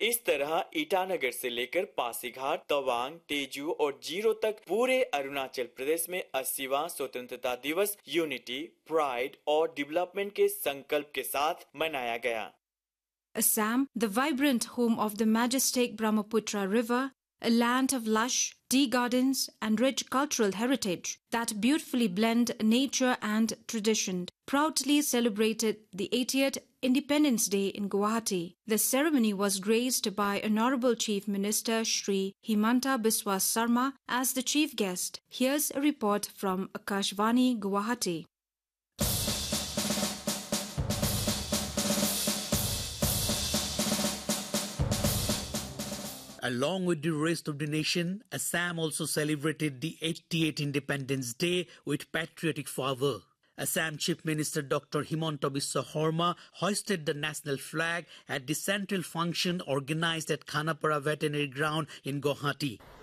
इस तरह ईटानगर से लेकर पासीघाट, तवांग, तेजू और जीरो तक पूरे अरुणाचल प्रदेश में 80वां स्वतंत्रता दिवस यूनिटी, प्राइड और डेवलपमेंट के संकल्प के साथ मनाया गया। Assam, the vibrant home of the majestic Brahmaputra River, a land of lush tea gardens and rich cultural heritage that beautifully blend nature and tradition, proudly celebrated the 80th Independence Day in Guwahati. The ceremony was graced by Honorable Chief Minister Shri Himanta Biswa Sarma as the chief guest. Here's a report from Akashvani, Guwahati. Along with the rest of the nation, Assam also celebrated the 88th Independence Day with patriotic fervour. Assam Chief Minister Dr. Himanta Biswa Sarma hoisted the national flag at the central function organized at Khanapara Veterinary Ground in Guwahati.